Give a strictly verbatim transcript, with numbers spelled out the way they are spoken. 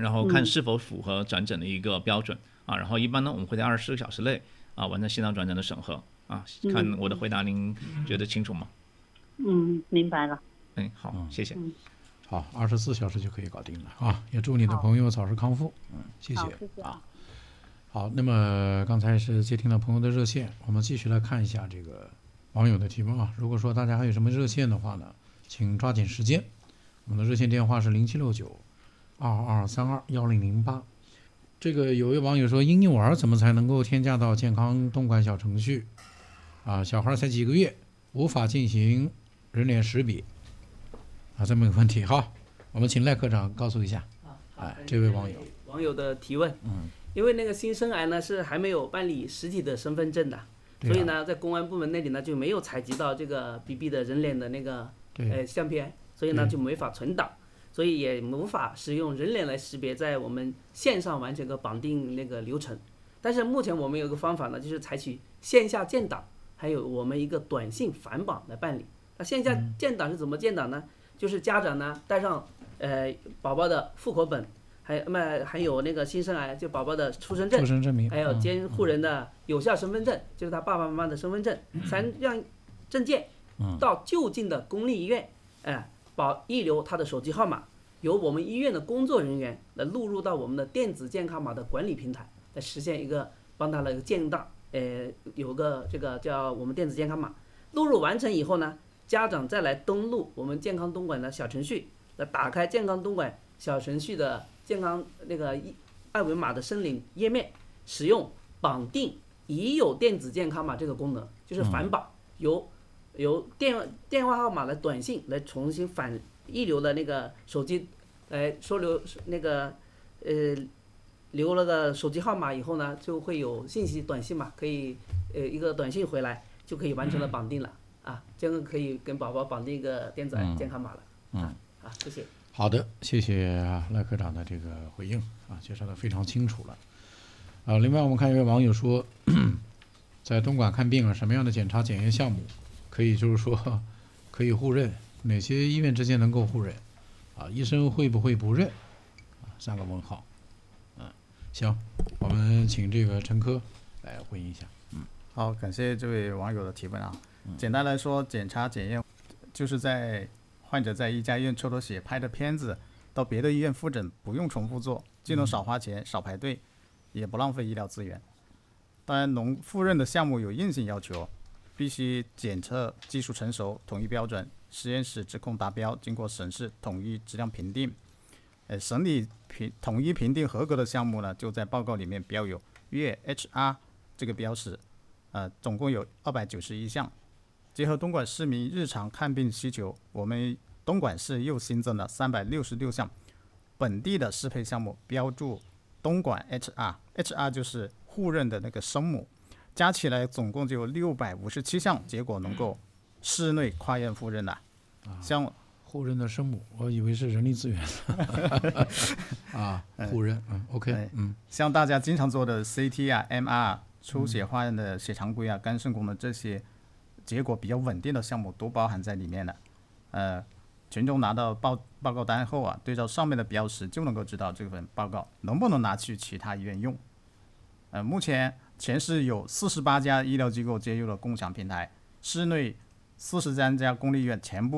然后看是否符合转诊的一个标准、嗯、啊。然后一般呢，我们会在二十四个小时内啊完成心脏转诊的审核啊。看我的回答，您觉得清楚吗？ 嗯，明白了。 嗯，好，嗯、谢谢。 嗯， 好，二十四小时就可以搞定了啊！也祝你的朋友早日康复。嗯，谢谢。 谢谢啊。 好，那么刚才是接听了朋友的热线，我们继续来看一下这个网友的提问啊。如果说大家还有什么热线的话呢，请抓紧时间。我们的热线电话是零七六九二二三二幺零零八。这个有位网友说，婴幼儿怎么才能够添加到健康东莞小程序啊？小孩才几个月，无法进行人脸识别啊，这么个问题。好，我们请赖科长告诉一下。哎，这位网友， 网友的提问， 嗯。 因为那个新生儿呢是还没有办理实体的身份证的， 啊、 所以呢在公安部门那里呢就没有采集到这个 B B 的人脸的那个呃相片，所以呢就没法存档，所以也无法使用人脸来识别，在我们线上完成个绑定那个流程。但是目前我们有个方法呢，就是采取线下建档，还有我们一个短信返绑来办理。那线下建档是怎么建档呢？就是家长呢带上呃宝宝的户口本。还那还有那个新生儿就宝宝的出生证， 出生证明， 还有监护人的有效身份证，嗯、就是他爸爸妈妈的身份证，三样证件，到就近的公立医院，哎、呃，保遗留他的手机号码，由我们医院的工作人员来录入到我们的电子健康码的管理平台，来实现一个帮他的一个建档，呃，有个这个叫我们电子健康码，录入完成以后呢，家长再来登录我们健康东莞的小程序，来打开健康东莞小程序的健康那个二维码的申领页面，使用绑定已有电子健康码这个功能，就是返绑，由由电电话号码的短信来重新返遗留的那个手机来收留那个呃留了个手机号码以后呢，就会有信息短信嘛，可以呃一个短信回来就可以完成了绑定了啊，这样可以跟宝宝绑定一个电子健康码了。 嗯， 啊，好，谢谢。 好的，谢谢赖科长的这个回应啊，介绍的非常清楚了。啊，另外我们看一位网友说，在东莞看病啊，什么样的检查检验项目可以就是说可以互认？哪些医院之间能够互认？啊，医生会不会不认？啊，三个问号。嗯，行，我们请这个陈科来回应一下。嗯， 好，感谢这位网友的提问啊。简单来说，检查检验就是在患者在一家医院抽了血拍的片子，到别的医院复诊不用重复做，既能少花钱、少排队，也不浪费医疗资源。当然，能复认的项目有硬性要求，必须检测技术成熟、统一标准，实验室质控达标，经过审视统一质量评定。呃，审理评统一评定合格的项目呢，就在报告里面标有粤 H R 这个标识，呃，总共有二百九十一项。结合东莞市民日常看病需求，我们东莞市又新增了三百六十六项本地的适配项目，标注东莞 H R，H R 就是互认的那个生母，加起来总共就有六百五十七项，结果能够市内跨院互认了。像互认的生母，我以为是人力资源啊，互认，嗯 ，OK， 嗯， 像大家经常做的 C T 啊、M R 出血化验的血常规啊、肝肾功能这些。结果比较稳定的项目都包含在里面了，呃，群众拿到报报告单后啊，对照上面的标识就能够知道这份报告能不能拿去其他医院用。呃，目前全市有四十八家医疗机构接入了共享平台，市内四十三家公立医院全部